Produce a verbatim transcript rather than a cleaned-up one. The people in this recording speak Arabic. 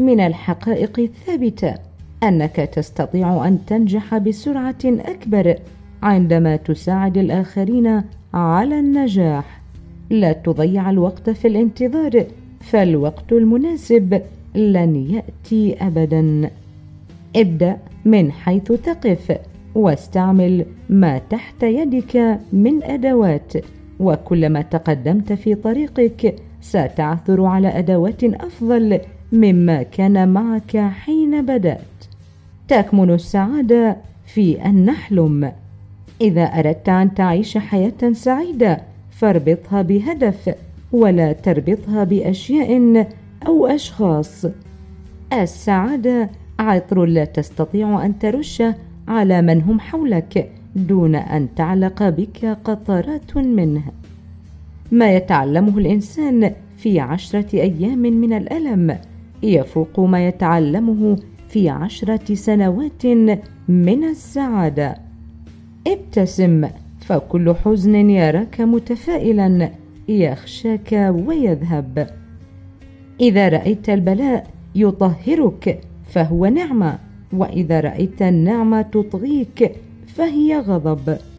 من الحقائق الثابتة أنك تستطيع أن تنجح بسرعة أكبر عندما تساعد الآخرين على النجاح. لا تضيع الوقت في الانتظار، فالوقت المناسب لن يأتي أبدا. ابدأ من حيث تقف، واستعمل ما تحت يدك من أدوات، وكلما تقدمت في طريقك ستعثر على أدوات أفضل مما كان معك حين بدأت. تكمن السعادة في أن نحلم. إذا أردت أن تعيش حياة سعيدة فاربطها بهدف، ولا تربطها بأشياء أو أشخاص. السعادة عطر لا تستطيع أن ترشه على من هم حولك دون أن تعلق بك قطرات منه. ما يتعلمه الإنسان في عشرة أيام من الألم يفوق ما يتعلمه في عشرة سنوات من السعادة. ابتسم، فكل حزن يراك متفائلا يخشاك ويذهب. إذا رأيت البلاء يطهرك فهو نعمة، وإذا رأيت النعمة تطغيك فهي غضب.